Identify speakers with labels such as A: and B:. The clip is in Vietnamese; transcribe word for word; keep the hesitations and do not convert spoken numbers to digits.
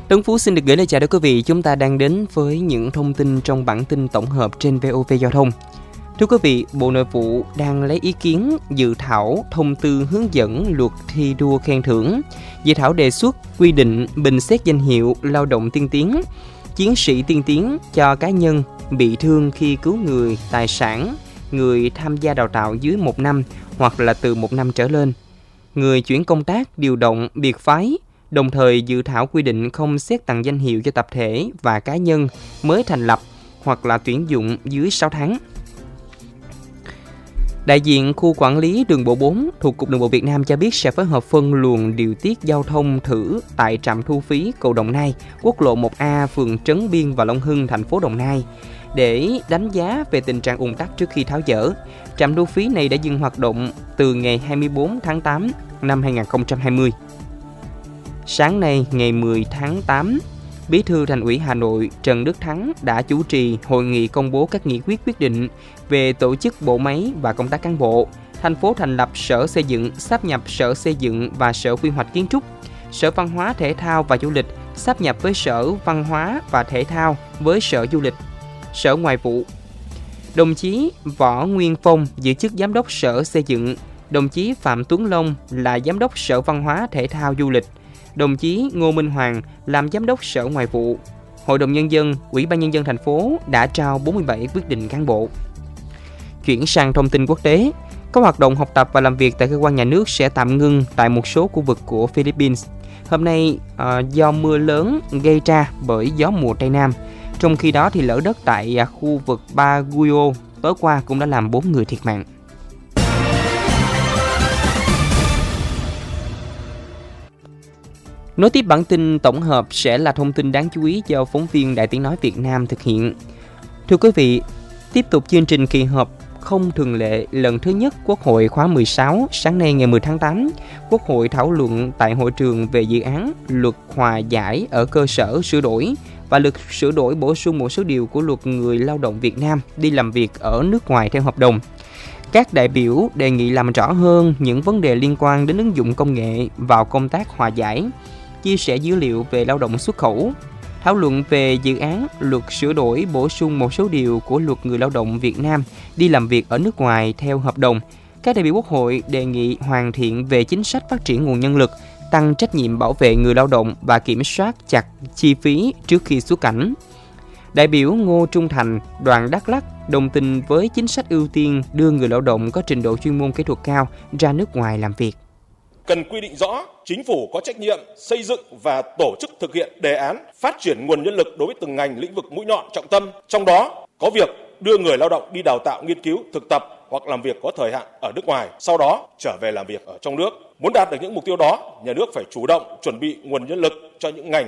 A: Tấn Phú xin được gửi lời chào đến quý vị. Chúng ta đang đến với những thông tin trong bản tin tổng hợp trên vê o vê Giao thông. Thưa quý vị, Bộ Nội vụ đang lấy ý kiến dự thảo thông tư hướng dẫn luật thi đua khen thưởng. Dự thảo đề xuất quy định bình xét danh hiệu lao động tiên tiến, chiến sĩ tiên tiến cho cá nhân bị thương khi cứu người, tài sản, người tham gia đào tạo dưới một năm hoặc là từ một năm trở lên, người chuyển công tác, điều động, biệt phái. Đồng thời, dự thảo quy định không xét tặng danh hiệu cho tập thể và cá nhân mới thành lập hoặc là tuyển dụng dưới sáu tháng. Đại diện khu quản lý đường bộ bốn thuộc Cục Đường bộ Việt Nam cho biết sẽ phối hợp phân luồng điều tiết giao thông thử tại trạm thu phí cầu Đồng Nai, quốc lộ một A, phường Trấn Biên và Long Hưng, thành phố Đồng Nai, để đánh giá về tình trạng ùn tắc trước khi tháo dỡ. Trạm thu phí này đã dừng hoạt động từ ngày hai mươi tư tháng tám năm hai nghìn không trăm hai mươi. Sáng nay, ngày mười tháng tám, Bí thư Thành ủy Hà Nội Trần Đức Thắng đã chủ trì hội nghị công bố các nghị quyết quyết định về tổ chức bộ máy và công tác cán bộ. Thành phố thành lập Sở Xây dựng, sáp nhập Sở Xây dựng và Sở Quy hoạch Kiến trúc. Sở Văn hóa Thể thao và Du lịch sáp nhập với Sở Văn hóa và Thể thao với Sở Du lịch. Sở Ngoại vụ. Đồng chí Võ Nguyên Phong giữ chức Giám đốc Sở Xây dựng. Đồng chí Phạm Tuấn Long là Giám đốc Sở Văn hóa Thể thao Du lịch. Đồng chí Ngô Minh Hoàng làm Giám đốc Sở Ngoại vụ. Hội đồng Nhân dân, Ủy ban Nhân dân thành phố đã trao bốn mươi bảy quyết định cán bộ. Chuyển sang thông tin quốc tế, các hoạt động học tập và làm việc tại cơ quan nhà nước sẽ tạm ngưng tại một số khu vực của Philippines. Hôm nay, uh, do mưa lớn gây ra bởi gió mùa Tây Nam. Trong khi đó, thì lở đất tại uh, khu vực Baguio tối qua cũng đã làm bốn người thiệt mạng. Nối tiếp bản tin tổng hợp sẽ là thông tin đáng chú ý do phóng viên Đài Tiếng Nói Việt Nam thực hiện. Thưa quý vị, tiếp tục chương trình kỳ họp không thường lệ lần thứ nhất Quốc hội khóa mười sáu, sáng nay ngày mười tháng tám, Quốc hội thảo luận tại hội trường về dự án luật hòa giải ở cơ sở sửa đổi và luật sửa đổi bổ sung một số điều của luật người lao động Việt Nam đi làm việc ở nước ngoài theo hợp đồng. Các đại biểu đề nghị làm rõ hơn những vấn đề liên quan đến ứng dụng công nghệ vào công tác hòa giải, chia sẻ dữ liệu về lao động xuất khẩu, thảo luận về dự án luật sửa đổi bổ sung một số điều của luật người lao động Việt Nam đi làm việc ở nước ngoài theo hợp đồng. Các đại biểu Quốc hội đề nghị hoàn thiện về chính sách phát triển nguồn nhân lực, tăng trách nhiệm bảo vệ người lao động và kiểm soát chặt chi phí trước khi xuất cảnh. Đại biểu Ngô Trung Thành, đoàn Đắk Lắk đồng tình với chính sách ưu tiên đưa người lao động có trình độ chuyên môn kỹ thuật cao ra nước ngoài làm việc.
B: Cần quy định rõ chính phủ có trách nhiệm xây dựng và tổ chức thực hiện đề án phát triển nguồn nhân lực đối với từng ngành lĩnh vực mũi nhọn trọng tâm, trong đó có việc đưa người lao động đi đào tạo, nghiên cứu, thực tập hoặc làm việc có thời hạn ở nước ngoài, sau đó trở về làm việc ở trong nước. Muốn đạt được những mục tiêu đó, nhà nước phải chủ động chuẩn bị nguồn nhân lực cho những ngành